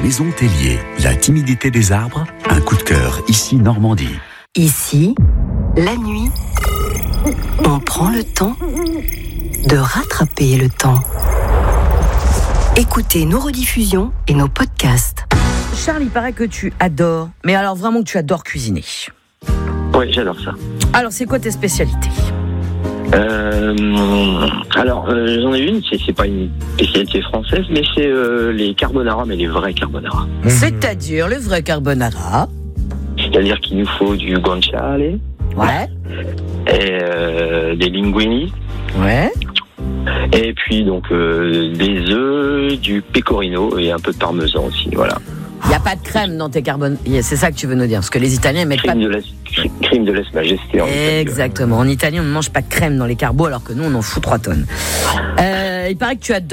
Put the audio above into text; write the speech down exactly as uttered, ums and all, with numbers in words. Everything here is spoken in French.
Maison Tellier, la timidité des arbres, un coup de cœur, ici Normandie. Ici, la nuit, on prend le temps de rattraper le temps. Écoutez nos rediffusions et nos podcasts. Charles, il paraît que tu adores, mais alors vraiment que tu adores cuisiner. Oui, j'adore ça. Alors, c'est quoi tes spécialités ? Euh, alors, euh, j'en ai une, c'est, c'est pas une spécialité française, mais c'est euh, les carbonara, mais les vrais carbonara. Mmh. C'est-à-dire le vrai carbonara. C'est-à-dire qu'il nous faut du guanciale. Ouais. Et euh, des linguini. Ouais. Et puis, donc, euh, des œufs, du pecorino et un peu de parmesan aussi, voilà. Il n'y a pas de crème dans tes carbonara. C'est ça que tu veux nous dire, parce que les Italiens ne mettent crème pas de... de lait, crème de lait majesté. En Exactement. En Italie, on ne mange pas de crème dans les carbos, alors que nous, on en fout trois tonnes. Euh, il paraît que tu adores